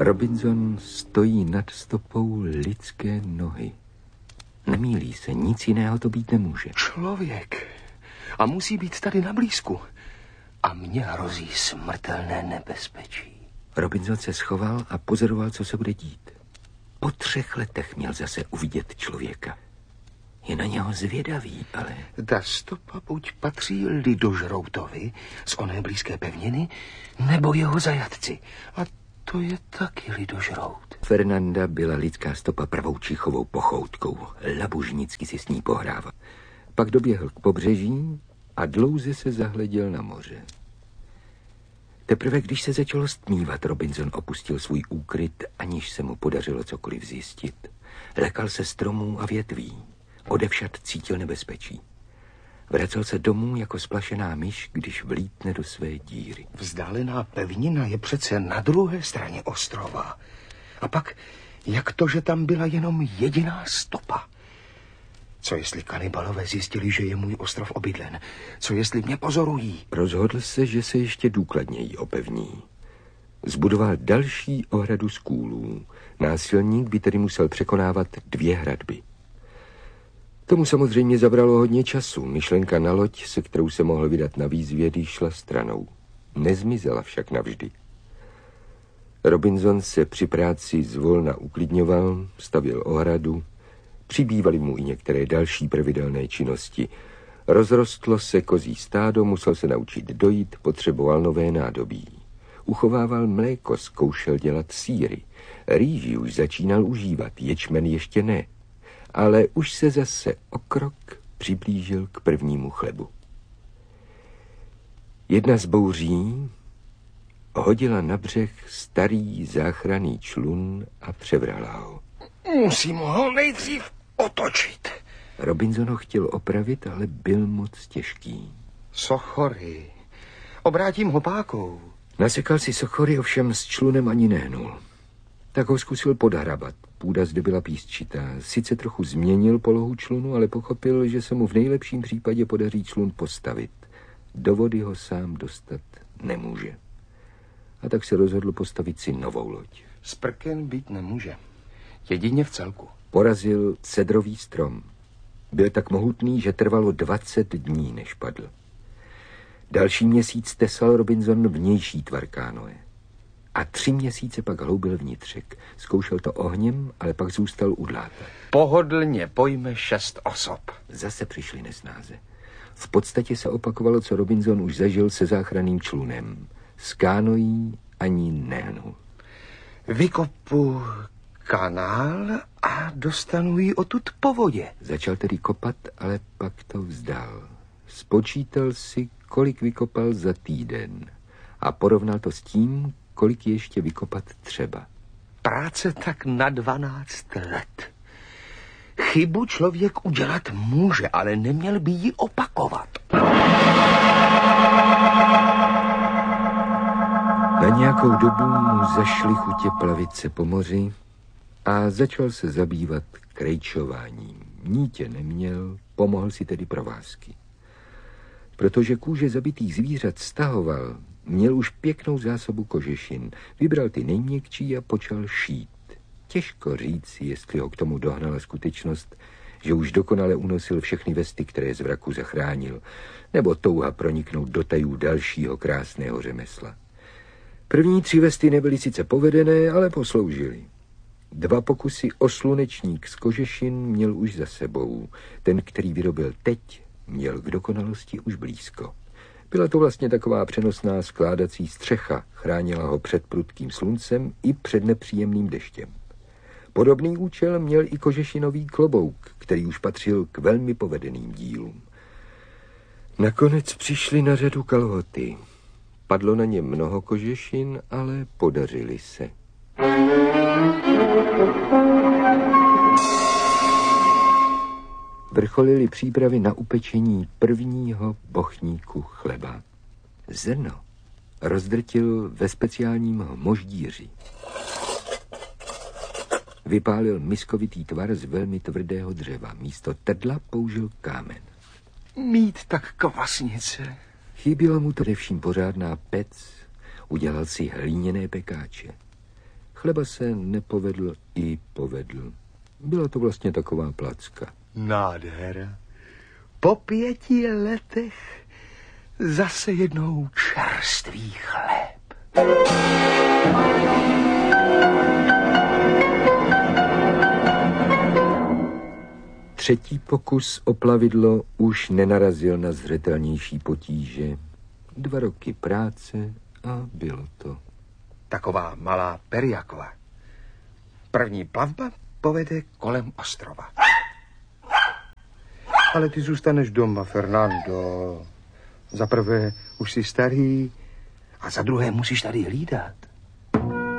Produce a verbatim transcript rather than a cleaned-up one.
Robinson stojí nad stopou lidské nohy. Nemýlí se, nic jiného to být nemůže. Člověk. A musí být tady na blízku. A mně hrozí smrtelné nebezpečí. Robinson se schoval a pozoroval, co se bude dít. Po třech letech měl zase uvidět člověka. Je na něho zvědavý, ale... Ta stopa buď patří lidožroutovi z oné blízké pevniny, nebo jeho zajatci. A to je taky lidožrout. Fernanda byla lidská stopa prvoučichovou pochoutkou. Labužnicky si s ní pohrával. Pak doběhl k pobřeží a dlouze se zahleděl na moře. Teprve když se začalo stmívat, Robinson opustil svůj úkryt, aniž se mu podařilo cokoliv zjistit. Lekal se stromů a větví. Odevšad cítil nebezpečí. Vracel se domů jako splašená myš, když vlítne do své díry. Vzdálená pevnina je přece na druhé straně ostrova. A pak, jak to, že tam byla jenom jediná stopa? Co jestli kanibalové zjistili, že je můj ostrov obydlen? Co jestli mě pozorují? Rozhodl se, že se ještě důkladněji opevní. Zbudoval další ohradu z kůlů. Násilník by tedy musel překonávat dvě hradby. Tomu samozřejmě zabralo hodně času. Myšlenka na loď, se kterou se mohl vydat na výzvědy, šla stranou. Nezmizela však navždy. Robinson se při práci zvolna uklidňoval, stavěl ohradu, přibývaly mu i některé další pravidelné činnosti. Rozrostlo se kozí stádo, musel se naučit dojít, potřeboval nové nádobí. Uchovával mléko, zkoušel dělat sýry. Rýži už začínal užívat, ječmen ještě ne. Ale už se zase o krok přiblížil k prvnímu chlebu. Jedna z bouří hodila na břeh starý záchranný člun a převrala ho. Musím ho nejdřív otočit. Robinson ho chtěl opravit, ale byl moc těžký. Sochory. Obrátím ho pákou. Nasekal si sochory, ovšem s člunem ani nehnul. Tak ho zkusil podhrabat. Půda zde byla písčitá. Sice trochu změnil polohu člunu, ale pochopil, že se mu v nejlepším případě podaří člun postavit. Do vody ho sám dostat nemůže. A tak se rozhodl postavit si novou loď. Sprken být nemůže. Jedině v celku. Porazil cedrový strom. Byl tak mohutný, že trvalo dvacet dní, než padl. Další měsíc tesal Robinson vnější tvar kánoe. A tři měsíce pak hloubil vnitřek. Zkoušel to ohněm, ale pak zůstal u dláta. Pohodlně pojme šest osob. Zase přišli nesnáze. V podstatě se opakovalo, co Robinson už zažil se záchranným člunem. S kánoí ani nehnul. Vykopu kanál a dostanu ji odtud po vodě. Začal tedy kopat, ale pak to vzdal. Spočítal si, kolik vykopal za týden a porovnal to s tím, kolik ještě vykopat třeba. Práce tak na dvanáct let. Chybu člověk udělat může, ale neměl by ji opakovat. Na nějakou dobu mu zašly chutě plavit se po moři a začal se zabývat krejčováním. Nítě neměl, pomohl si tedy provázky. Protože kůže zabitých zvířat stahoval, měl už pěknou zásobu kožešin. Vybral ty nejměkčí a počal šít. Těžko říct, jestli ho k tomu dohnala skutečnost, že už dokonale unosil všechny vesty, které z vraku zachránil, nebo touha proniknout do tajů dalšího krásného řemesla. První tři vesty nebyly sice povedené, ale posloužily. Dva pokusy o slunečník z kožešin měl už za sebou. Ten, který vyrobil teď, měl k dokonalosti už blízko. Byla to vlastně taková přenosná skládací střecha, chránila ho před prudkým sluncem i před nepříjemným deštěm. Podobný účel měl i kožešinový klobouk, který už patřil k velmi povedeným dílům. Nakonec přišly na řadu kalhoty. Padlo na ně mnoho kožešin, ale podařily se. Vrcholily přípravy na upečení prvního bochníku chleba. Zrno rozdrtil ve speciálním moždíři. Vypálil miskovitý tvar z velmi tvrdého dřeva. Místo trdla použil kámen. Mít tak kvasnice. Chyběla mu především pořádná pec. Udělal si hlíněné pekáče. Chleba se nepovedl i povedl. Byla to vlastně taková placka. Nádhera. Po pěti letech zase jednou čerstvý chléb. Třetí pokus o plavidlo už nenarazil na zřetelnější potíže. Dva roky práce a bylo to. Taková malá Periakova. První plavba povede kolem ostrova. Ale ty zůstaneš doma, Fernando. Za prvé už jsi starý a za druhé musíš tady hlídat.